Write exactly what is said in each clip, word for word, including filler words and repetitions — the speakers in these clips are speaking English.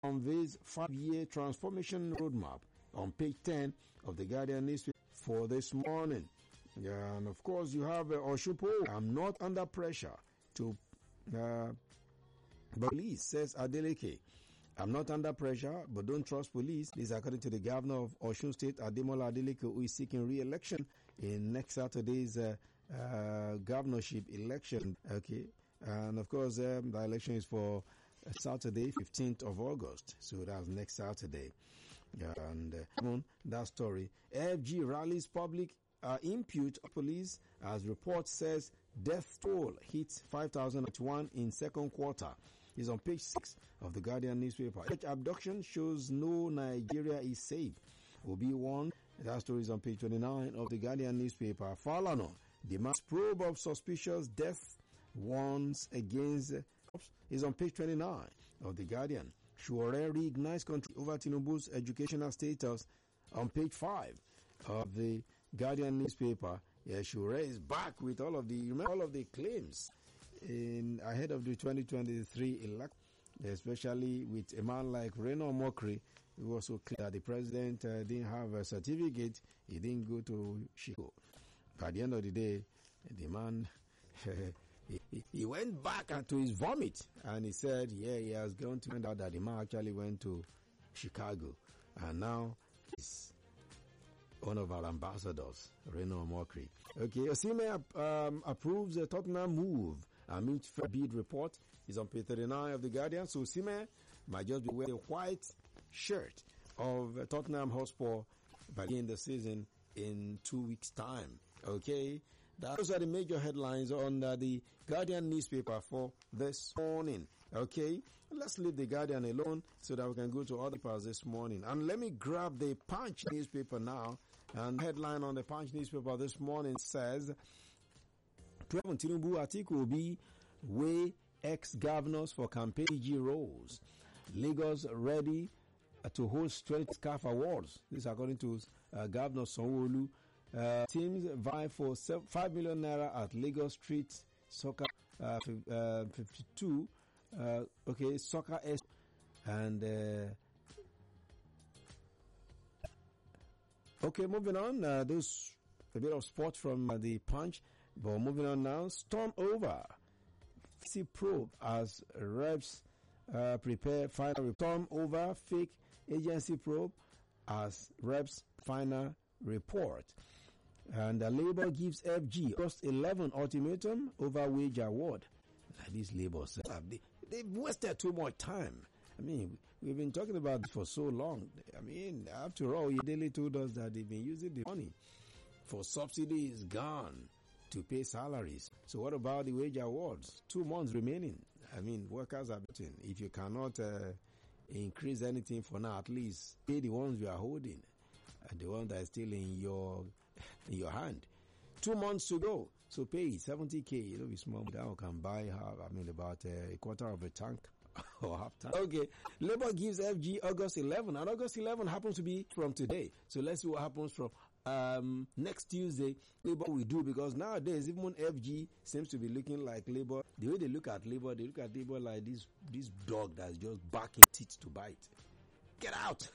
conveys five-year transformation roadmap on page ten of the Guardian newspaper for this morning. Yeah, and of course, you have uh, Oshupo. I'm not under pressure to uh, police, says Adeleke. I'm not under pressure, but don't trust police. This is according to the governor of Osun State, Ademola Adeleke, who is seeking re-election in next Saturday's uh, uh, governorship election. Okay, and of course, um, the election is for Saturday, fifteenth of August. So that's next Saturday. Yeah, and uh, that story. F G rallies public uh, impute of police as report says death toll hits five thousand one in second quarter. Is on page six of the Guardian newspaper. Such abduction shows no Nigeria is safe. Obi one, that story is on page twenty-nine of the Guardian newspaper. Falana demands probe of suspicious death warns against is on page twenty-nine of the Guardian. Shuare reignites country over Tinubu's educational status on page five of the Guardian newspaper. Yeah, Shuare is back with all of the remember all of the claims in ahead of the twenty twenty-three election, especially with a man like Reno Mokri, who also clear that the president uh, didn't have a certificate, he didn't go to Chicago. At the end of the day, the man he, he went back to his vomit and he said, yeah, he has gone to find out that the man actually went to Chicago, and now he's one of our ambassadors, Reno Mokri. Okay, Osimhen um, approves the Tottenham move. Amid bid report is on page thirty-nine of the Guardian. So Osimhen might just be wearing a white shirt of Tottenham Hotspur by the end of the season in two weeks' time. Okay, those are the major headlines on uh, the Guardian newspaper for this morning. Okay, let's leave the Guardian alone so that we can go to other parts this morning. And let me grab the Punch newspaper now. And the headline on the Punch newspaper this morning says, twelve Tinubu Atiku will be way ex-governors for campaign G roles. Lagos ready to host twenty C A F awards. This is according to uh, Governor Sanwo-Olu. Uh, teams vie for five million naira at Lagos Street Soccer uh, uh, fifty-two. Uh, okay, Soccer S. And uh, okay, moving on. Uh, there's a bit of sport from uh, the Punch. But moving on now, storm over. See probe as reps uh, prepare final storm over fake agency probe as reps final report. And the Labour gives F G August eleventh ultimatum over wage award. Now, these Labour they they've wasted too much time. I mean, we've been talking about this for so long. I mean, after all, Yedele told us that they've been using the money for subsidies gone to pay salaries. So what about the wage awards? Two months remaining. I mean, workers are betting. If you cannot uh, increase anything for now, at least pay the ones you are holding, and the one that is still in your in your hand. Two months to go. So pay seventy K. It'll be small. That one can buy half. I mean, about uh, a quarter of a tank. Or half time. Okay, Labour gives F G August eleventh, and August eleventh happens to be from today. So let's see what happens from um, next Tuesday. Labour will do, because nowadays even F G seems to be looking like Labour. The way they look at Labour, they look at Labour like this this dog that's just barking teeth to bite. Get out!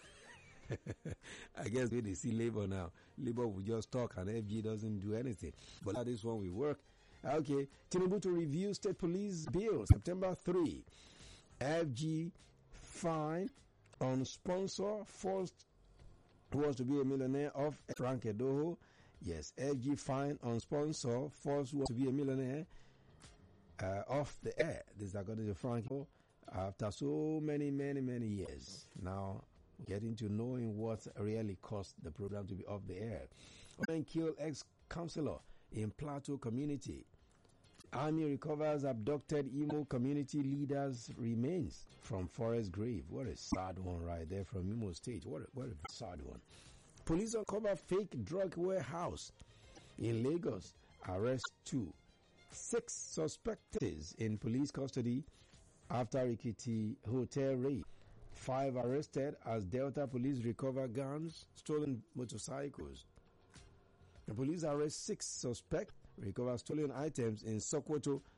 I guess when they see Labour now, Labour will just talk and F G doesn't do anything. But now this one will work. Okay, Tinubu to review state police bill September third. F G fine on sponsor forced who wants to be a millionaire of Frank Edoho. Yes, F G fine on sponsor forced who wants to be a millionaire uh, off the air. This is according to Frank. After so many, many, many years, now getting to knowing what really cost the program to be off the air. Then kill ex-councillor in Plateau community. Army recovers abducted Imo community leaders' remains from forest grave. What a sad one right there from Imo State. What a, what a sad one. Police uncover fake drug warehouse in Lagos. Arrest two. Six suspects in police custody after Rikiti hotel raid. Five arrested as Delta police recover guns, stolen motorcycles. The police arrest six suspects, recover stolen items in Sokoto